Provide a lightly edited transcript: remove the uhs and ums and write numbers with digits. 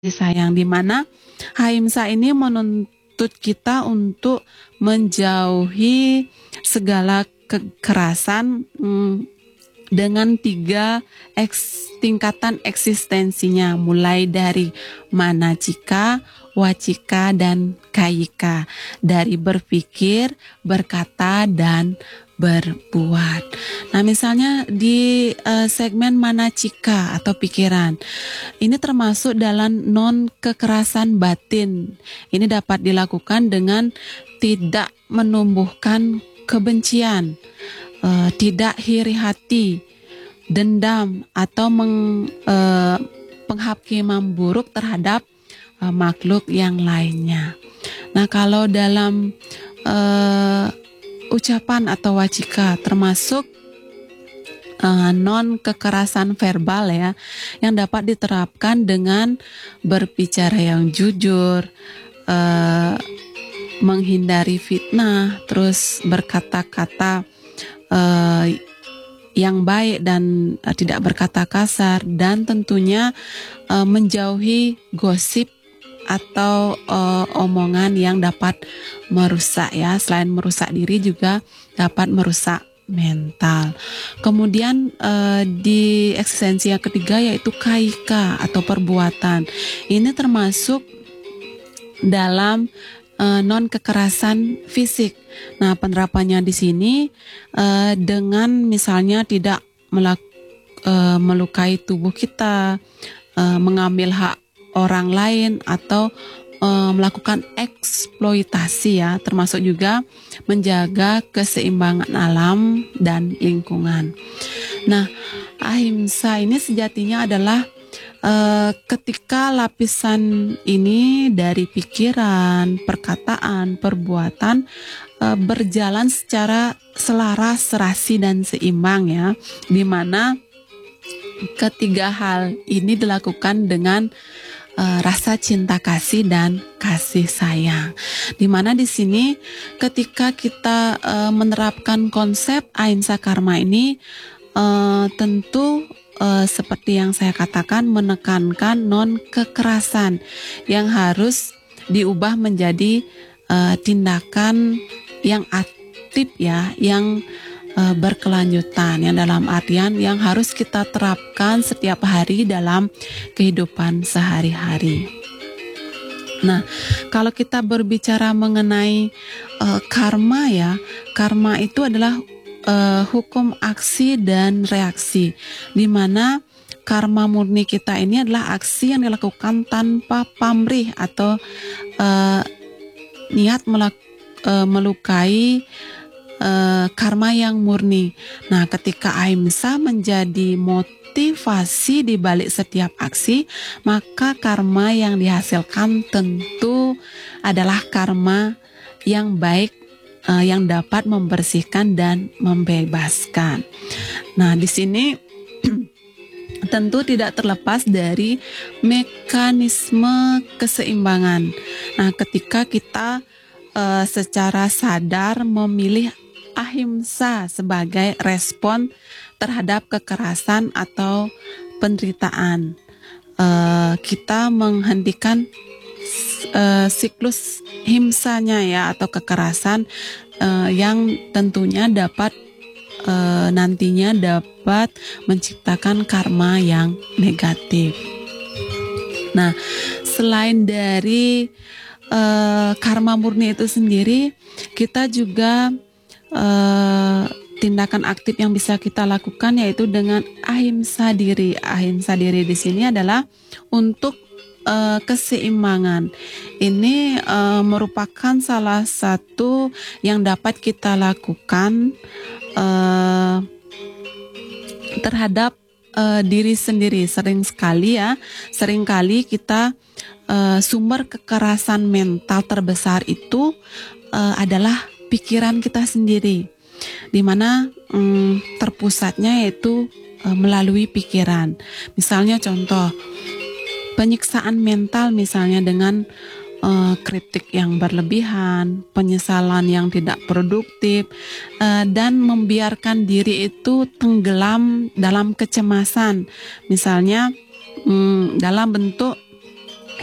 sayang, di mana ahimsa ini menuntut kita untuk menjauhi segala kekerasan dengan tiga tingkatan eksistensinya, mulai dari manacika, wacika, dan kayika, dari berpikir, berkata, dan berbuat. Nah, misalnya di segmen manacika atau pikiran, ini termasuk dalam non kekerasan batin. Ini dapat dilakukan dengan tidak menumbuhkan kebencian, tidak iri hati, dendam, atau penghakiman buruk terhadap makhluk yang lainnya. Nah, kalau dalam ucapan atau wacika termasuk non kekerasan verbal ya, yang dapat diterapkan dengan berbicara yang jujur, menghindari fitnah, terus berkata-kata yang baik dan tidak berkata kasar, dan tentunya menjauhi gosip atau omongan yang dapat merusak ya. Selain merusak diri juga dapat merusak mental. Kemudian di eksistensi yang ketiga yaitu kaika atau perbuatan. Ini termasuk dalam non kekerasan fisik. Nah, penerapannya di sini dengan misalnya tidak melukai tubuh kita, mengambil hak orang lain, atau melakukan eksploitasi ya, termasuk juga menjaga keseimbangan alam dan lingkungan. Nah, ahimsa ini sejatinya adalah ketika lapisan ini dari pikiran, perkataan, perbuatan berjalan secara selaras, serasi, dan seimbang ya, di mana ketiga hal ini dilakukan dengan rasa cinta kasih dan kasih sayang. Dimana di sini ketika kita menerapkan konsep ahimsa karma ini tentu seperti yang saya katakan, menekankan non kekerasan yang harus diubah menjadi tindakan yang aktif ya, yang berkelanjutan, yang dalam artian yang harus kita terapkan setiap hari dalam kehidupan sehari-hari. Nah, kalau kita berbicara mengenai karma ya, karma itu adalah hukum aksi dan reaksi, di mana karma murni kita ini adalah aksi yang dilakukan tanpa pamrih atau niat melukai karma yang murni. Nah, ketika ahimsa menjadi motivasi di balik setiap aksi, maka karma yang dihasilkan tentu adalah karma yang baik, yang dapat membersihkan dan membebaskan. Nah, di sini tentu tidak terlepas dari mekanisme keseimbangan. Nah, ketika kita secara sadar memilih ahimsa sebagai respon terhadap kekerasan atau penderitaan, kita menghentikan siklus himsanya ya, atau kekerasan yang tentunya dapat nantinya dapat menciptakan karma yang negatif. Nah, selain dari karma murni itu sendiri, kita juga tindakan aktif yang bisa kita lakukan yaitu dengan ahimsa diri. Ahimsa diri di sini adalah untuk keseimbangan. Ini merupakan salah satu yang dapat kita lakukan terhadap diri sendiri. Seringkali kita sumber kekerasan mental terbesar itu adalah pikiran kita sendiri, di mana terpusatnya yaitu melalui pikiran. Misalnya contoh penyiksaan mental, misalnya dengan kritik yang berlebihan, penyesalan yang tidak produktif, dan membiarkan diri itu tenggelam dalam kecemasan, misalnya dalam bentuk